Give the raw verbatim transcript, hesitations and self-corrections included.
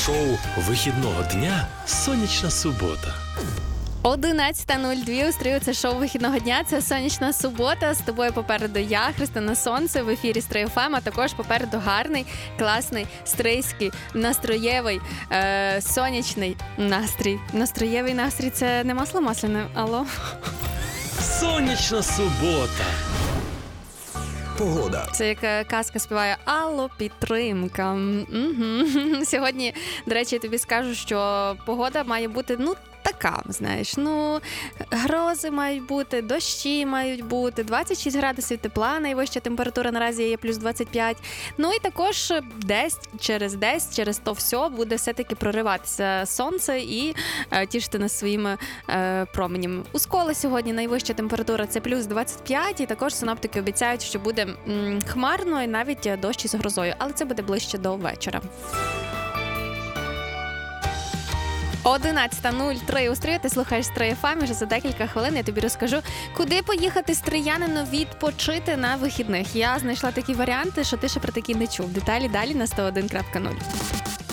Шоу вихідного дня «Сонячна субота». одинадцята нуль два у Стрию. Це шоу вихідного дня. Це сонячна субота. З тобою попереду я, Христина Сонце, в ефірі Стрию ФМ, а також попереду гарний, класний, стрийський, настроєвий, е- сонячний настрій. Настроєвий настрій – це не масло масляне, алло? Сонячна субота. Погода. Це як е, казка співає «Алло, підтримка». Угу. Сьогодні, до речі, я тобі скажу, що погода має бути, ну, така, знаєш, ну, грози мають бути, дощі мають бути, двадцять шість градусів тепла, найвища температура наразі є плюс двадцять п'ять. Ну і також десь, через десь, через то все буде все-таки прориватися сонце і е, тішити нас своїми е, променями. У Сколі сьогодні найвища температура це плюс двадцять п'ять, і також синоптики обіцяють, що буде м, хмарно і навіть дощ із грозою, але це буде ближче до вечора. одинадцята нуль три у Стрию, ти слухаєш Стрию ФМ, вже за декілька хвилин я тобі розкажу, куди поїхати стріянину відпочити на вихідних. Я знайшла такі варіанти, що ти ще про такі не чув. Деталі далі на сто один крапка нуль.